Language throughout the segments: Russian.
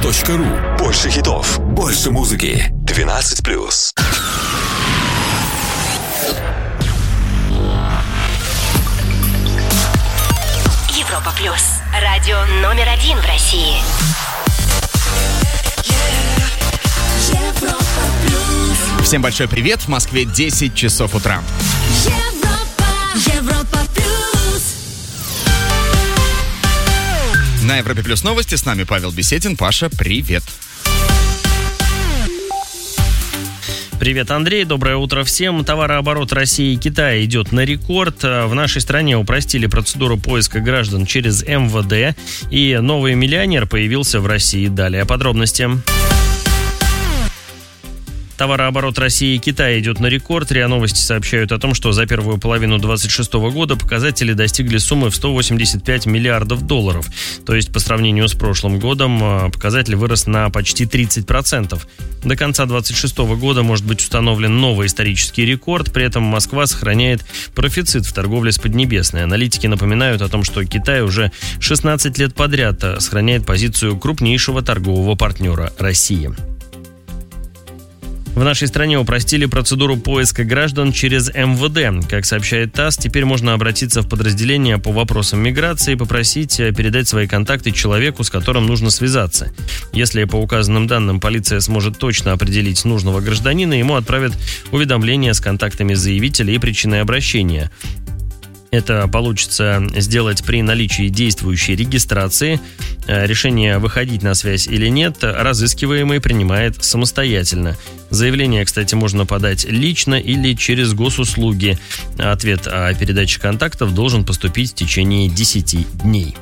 Европаплюс.ру. Больше хитов, больше музыки. 12+. Европа Плюс. Радио номер 1 в России. Всем большой привет. В Москве 10 часов утра. Европа Плюс. На Европе Плюс новости. С нами Павел Беседин. Паша, привет. Привет, Андрей. Доброе утро всем. Товарооборот России и Китая идет на рекорд. В нашей стране упростили процедуру поиска граждан через МВД. И новый миллионер появился в России. Далее подробности. Товарооборот России и Китая идет на рекорд. РИА Новости сообщают о том, что за первую половину 2026 года показатели достигли суммы в 185 миллиардов долларов. То есть по сравнению с прошлым годом показатель вырос на почти 30%. До конца 2026 года может быть установлен новый исторический рекорд. При этом Москва сохраняет профицит в торговле с Поднебесной. Аналитики напоминают о том, что Китай уже 16 лет подряд сохраняет позицию крупнейшего торгового партнера России. В нашей стране упростили процедуру поиска граждан через МВД. Как сообщает ТАСС, теперь можно обратиться в подразделение по вопросам миграции и попросить передать свои контакты человеку, с которым нужно связаться. Если по указанным данным полиция сможет точно определить нужного гражданина, ему отправят уведомление с контактами заявителя и причиной обращения. Это получится сделать при наличии действующей регистрации. Решение, выходить на связь или нет, разыскиваемый принимает самостоятельно. Заявление, кстати, можно подать лично или через госуслуги. Ответ о передаче контактов должен поступить в течение 10 дней.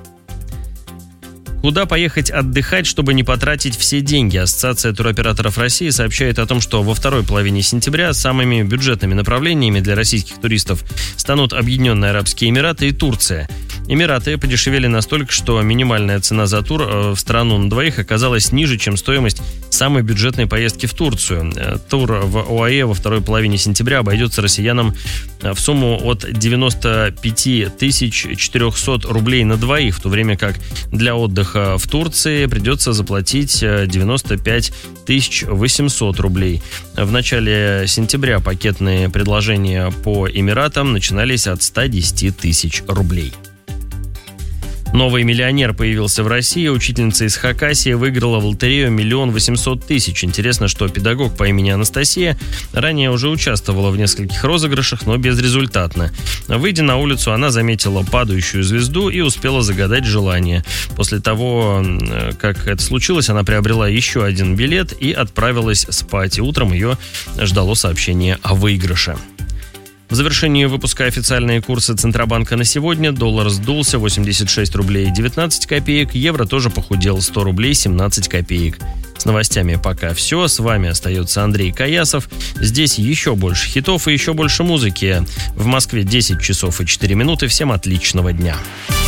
Куда поехать отдыхать, чтобы не потратить все деньги? Ассоциация туроператоров России сообщает о том, что во второй половине сентября самыми бюджетными направлениями для российских туристов станут Объединенные Арабские Эмираты и Турция. Эмираты подешевели настолько, что минимальная цена за тур в страну на двоих оказалась ниже, чем стоимость самой бюджетной поездки в Турцию. Тур в ОАЭ во второй половине сентября обойдется россиянам в сумму от 95 400 рублей на двоих, в то время как для отдыха в Турции придется заплатить 95 800 рублей. В начале сентября пакетные предложения по Эмиратам начинались от 110 тысяч рублей. Новый миллионер появился в России. Учительница из Хакасии выиграла в лотерею 1 800 000. Интересно, что педагог по имени Анастасия ранее уже участвовала в нескольких розыгрышах, но безрезультатно. Выйдя на улицу, она заметила падающую звезду и успела загадать желание. После того, как это случилось, она приобрела еще один билет и отправилась спать. И утром ее ждало сообщение о выигрыше. В завершении выпуска официальные курсы Центробанка на сегодня. Доллар сдулся 86 рублей 19 копеек. Евро тоже похудел 100 рублей 17 копеек. С новостями пока все. С вами остается Андрей Каясов. Здесь еще больше хитов и еще больше музыки. В Москве 10 часов и 4 минуты. Всем отличного дня.